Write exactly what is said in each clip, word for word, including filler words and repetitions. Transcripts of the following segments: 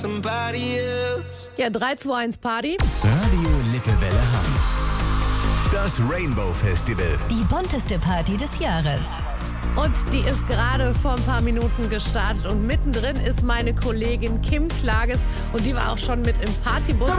Ja, drei, zwei, eins Party. Radio Lippewelle Hamm. Das Rainbow Festival. Die bunteste Party des Jahres. Und die ist gerade vor ein paar Minuten gestartet. Und mittendrin ist meine Kollegin Kim Klages. Und die war auch schon mit im Partybus.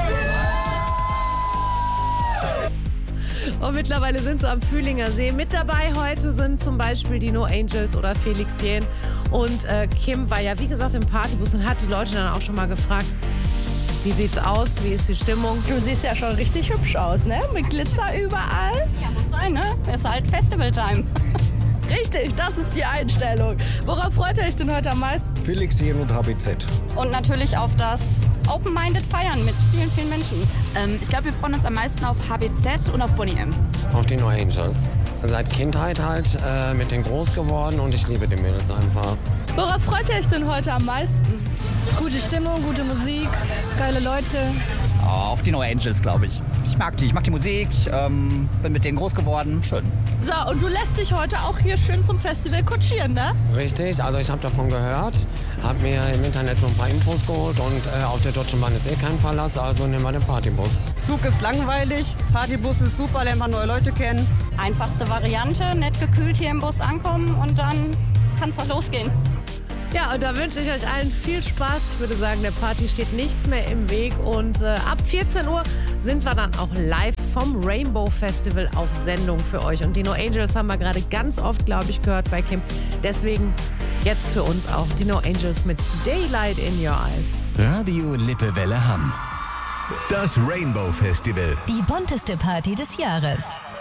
Und mittlerweile sind sie am Fühlinger See. Mit dabei heute sind zum Beispiel die No Angels oder Felix Jähn. Und äh, Kim war ja, wie gesagt, im Partybus und hat die Leute dann auch schon mal gefragt, wie sieht's aus, wie ist die Stimmung? Du siehst ja schon richtig hübsch aus, ne? Mit Glitzer überall. Ja, muss sein, ne? Ist halt Festival-Time. Richtig, das ist die Einstellung. Worauf freut ihr euch denn heute am meisten? Felix Jähn und H B Z. Und natürlich auf das Open-Minded Feiern mit vielen, vielen Menschen. Ähm, ich glaube, wir freuen uns am meisten auf H B Z und auf Boney M. Auf die No Angels. Seit Kindheit halt äh, mit denen groß geworden und ich liebe die Mädels einfach. Worauf freut ihr euch denn heute am meisten? Gute Stimmung, gute Musik, geile Leute. Oh, auf die No Angels, glaube ich. Ich mag die, ich mag die Musik, ich ähm, bin mit denen groß geworden, schön. So, und du lässt dich heute auch hier schön zum Festival kutschieren, ne? Richtig, also ich habe davon gehört, habe mir im Internet so ein paar Infos geholt und äh, auf der Deutschen Bahn ist eh kein Verlass, also nehmen wir den Partybus. Zug ist langweilig, Partybus ist super, lernt man neue Leute kennen. Einfachste Variante, nett gekühlt hier im Bus ankommen und dann kann es auch losgehen. Ja, und da wünsche ich euch allen viel Spaß. Ich würde sagen, der Party steht nichts mehr im Weg. Und äh, ab vierzehn Uhr sind wir dann auch live vom Rainbow Festival auf Sendung für euch. Und die No Angels haben wir gerade ganz oft, glaube ich, gehört bei Kim. Deswegen jetzt für uns auch die No Angels mit Daylight in Your Eyes. Radio Lippewelle Hamm. Das Rainbow Festival. Die bunteste Party des Jahres.